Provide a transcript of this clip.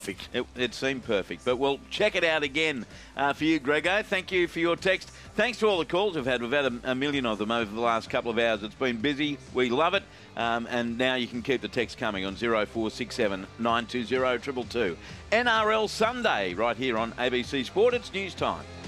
It seemed perfect, but we'll check it out again for you, Grego. Thank you for your text. Thanks to all the calls we've had. We've had a million of them over the last couple of hours. It's been busy. We love it. And now you can keep the text coming on 0467 920 222. NRL Sunday right here on ABC Sport. It's news time.